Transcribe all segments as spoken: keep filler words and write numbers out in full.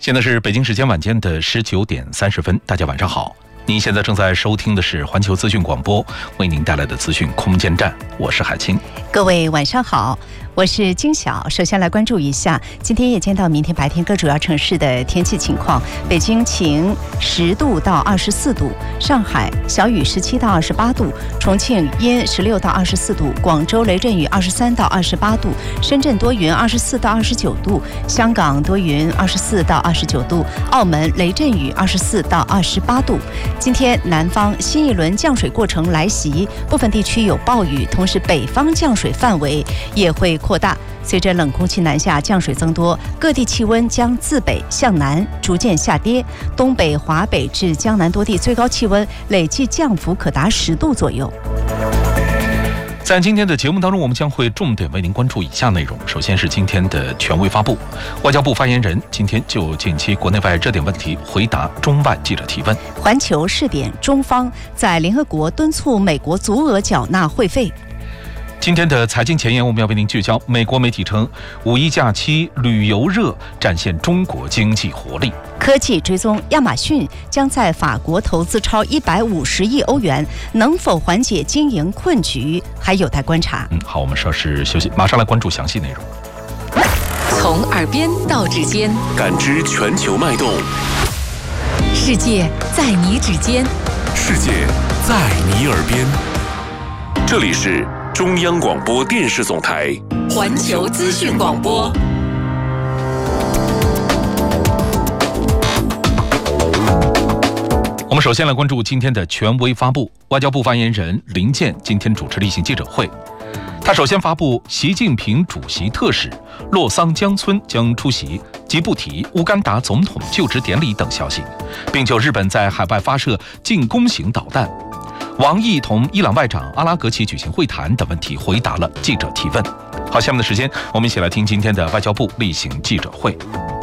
现在是北京时间晚间的十九点三十分，大家晚上好。您现在正在收听的是环球资讯广播为您带来的资讯空间站，我是海清。 各位晚上好，我是金晓。首先来关注一下今天夜间到明天白天各主要城市的天气情况。北京晴，十度到二十四度；上海小雨，十七到二十八度；重庆阴，十六到二十四度；广州雷阵雨，二十三到二十八度；深圳多云，二十四到二十九度；香港多云，二十四到二十九度；澳门雷阵雨，二十四到二十八度。今天南方新一轮降水过程来袭，部分地区有暴雨，同时北方降水范围也会扩大。随着冷空气南下，降水增多，各地气温将自北向南逐渐下跌。东北、华北至江南多地最高气温累计降幅可达十度左右。 在今天的节目当中，我们将会重点为您关注以下内容。首先是今天的权威发布，外交部发言人今天就近期国内外热点问题回答中外记者提问。 环球试点，中方在联合国敦促美国足额缴纳会费。 今天的财经前沿，我们要为您聚焦美国媒体称，五一假期旅游热展现中国经济活力。 科技追踪，亚马逊将在法国投资超一百五十亿欧元，能否缓解经营困局，还有待观察。 嗯，好，我们稍事休息，马上来关注详细内容。 从耳边到指尖， 感知全球脉动。 世界在你指尖， 世界在你耳边。这里是中央广播电视总台环球资讯广播。 我们首先来关注今天的权威发布。外交部发言人林健今天主持例行记者会，他首先发布习近平主席特使洛桑江村将出席吉布提、乌干达总统就职典礼等消息，并就日本在海外发射进攻型导弹、王毅同伊朗外长阿拉格齐举行会谈等问题回答了记者提问。好，下面的时间我们一起来听今天的外交部例行记者会。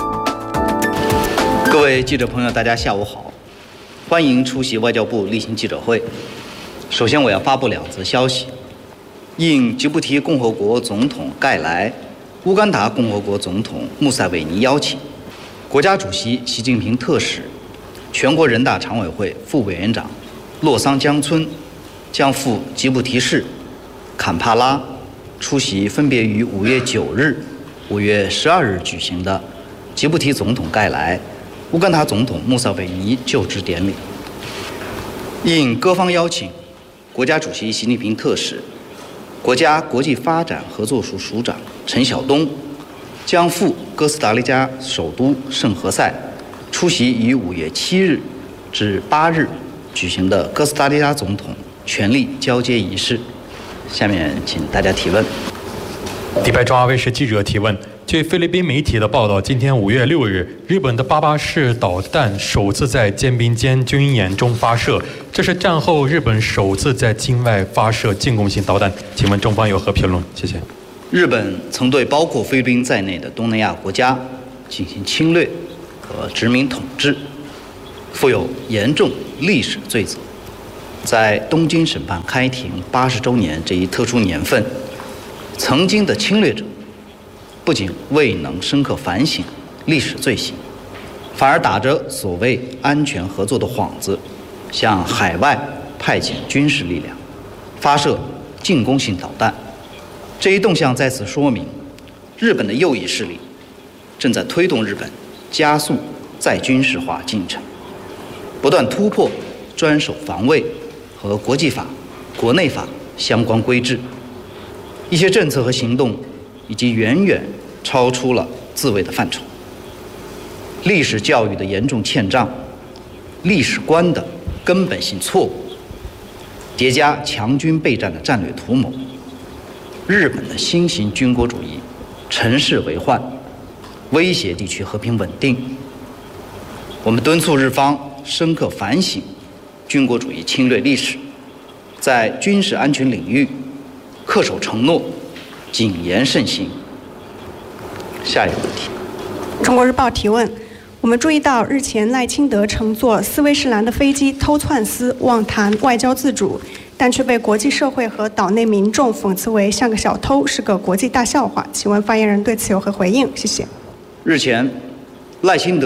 各位记者朋友，大家下午好，欢迎出席外交部例行记者会。首先我要发布两则消息。应吉布提共和国总统盖莱、乌干达共和国总统穆塞韦尼邀请，国家主席习近平特使、全国人大常委会副委员长洛桑江村将赴吉布提市、坎帕拉出席分别于五月九日、五月十二日举行的吉布提总统盖莱、乌干达总统穆塞韦尼就职典礼。应各方邀请，国家主席习近平特使、国家国际发展合作署署长陈晓东将赴哥斯达黎加首都圣何塞出席于五月七日至八日举行的哥斯达黎加总统权力交接仪式。下面请大家提问。 迪拜中央卫视记者提问：据菲律宾媒体的报道，今天五月六日，日本的八八式导弹首次在肩并肩军演中发射，这是战后日本首次在境外发射进攻型导弹。请问中方有何评论？谢谢。 日本曾对包括菲律宾在内的东南亚国家进行侵略和殖民统治，负有严重历史罪责。在东京审判开庭八十周年这一特殊年份，曾经的侵略者不仅未能深刻反省历史罪行，反而打着所谓安全合作的幌子，向海外派遣军事力量，发射进攻性导弹。这一动向再次说明，日本的右翼势力正在推动日本加速再军事化进程，不断突破专守防卫和国际法、国内法相关规制。一些政策和行动已经远远超出了自卫的范畴，历史教育的严重欠账，历史观的根本性错误，叠加强军备战的战略图谋，日本的新型军国主义乘势为患，威胁地区和平稳定。我们敦促日方深刻反省军国主义侵略历史，在军事安全领域恪守承诺，谨言慎行。下一个问题。 中国日报提问：我们注意到日前赖清德乘坐斯威士兰的飞机偷窜丝，妄谈外交自主，但却被国际社会和岛内民众讽刺为像个小偷，是个国际大笑话。请问发言人对此有何回应？谢谢。 日前，赖清德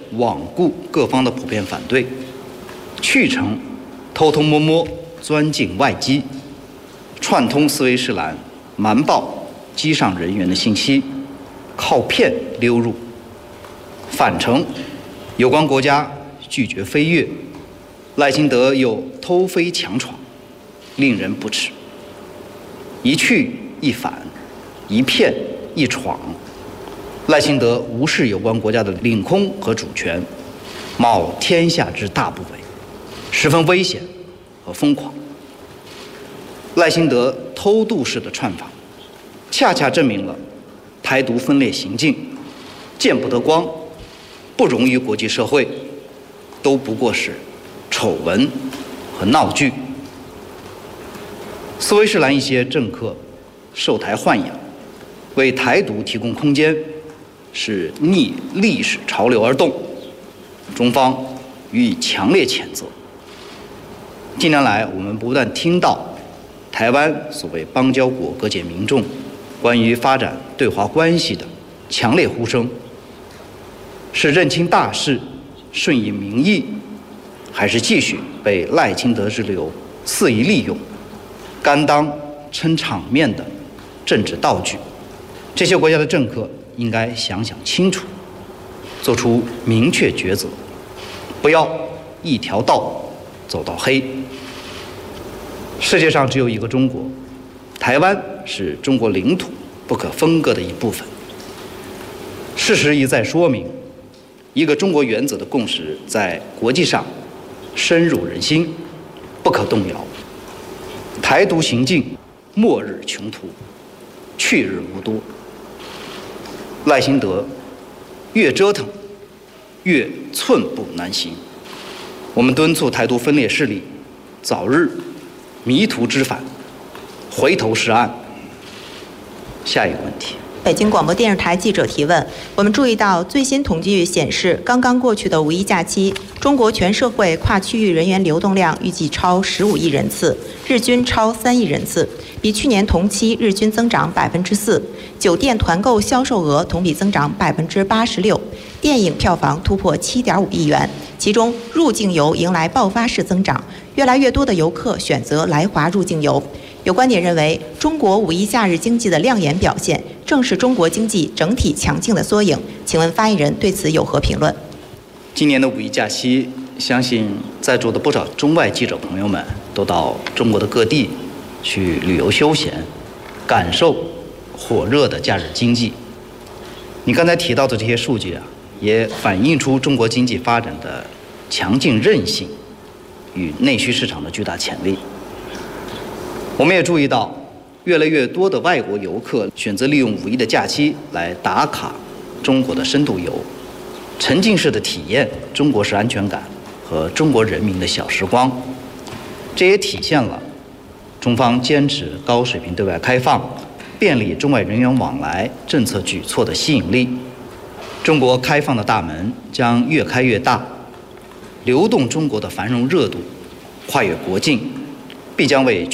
罔顾各方的普遍反对，去程偷偷摸摸钻进外机，串通斯威士兰瞒报机上人员的信息，靠骗溜入；返程有关国家拒绝飞越，赖清德又偷飞强闯，令人不齿。一去一返，一骗一闯，赖清德无视有关国家的领空和主权，冒天下之大不韪，十分危险和疯狂。赖清德偷渡式的串访，恰恰证明了台独分裂行径见不得光，不容于国际社会，都不过是丑闻和闹剧。斯威士兰一些政客受台豢养，为台独提供空间，是逆历史潮流而动，中方予以强烈谴责。近年来，我们不断听到台湾所谓邦交国各界民众关于发展对华关系的强烈呼声，是认清大势，顺应民意，还是继续被赖清德之流肆意利用，甘当撑场面的政治道具？这些国家的政客应该想想清楚，做出明确抉择，不要一条道走到黑。世界上只有一个中国，台湾是中国领土不可分割的一部分。事实一再说明，一个中国原则的共识在国际上深入人心，不可动摇。台独行径末日穷途，去日无多。赖清德越折腾越寸步难行。我们敦促台独分裂势力早日迷途知返，回头是岸。下一个问题。 北京广播电视台记者提问：我们注意到最新统计显示，刚刚过去的五一假期，中国全社会跨区域人员流动量预计超十五亿人次，日均超三亿人次，比去年同期日均增长百分之四。酒店团购销售额同比增长百分之八十六，电影票房突破七点五亿元。其中，入境游迎来爆发式增长，越来越多的游客选择来华入境游。有观点认为，中国五一假日经济的亮眼表现，正是中国经济整体强劲的缩影。请问发言人对此有何评论？ 今年的五一假期，相信在座的不少中外记者朋友们都到中国的各地去旅游休闲，感受火热的假日经济。你刚才提到的这些数据啊，也反映出中国经济发展的强劲韧性与内需市场的巨大潜力。我们也注意到，越来越多的外国游客选择利用五一的假期来打卡中国的深度游，沉浸式的体验中国式安全感和中国人民的小时光。这也体现了中方坚持高水平对外开放、便利中外人员往来政策举措的吸引力。中国开放的大门将越开越大，流动中国的繁荣热度跨越国境，必将为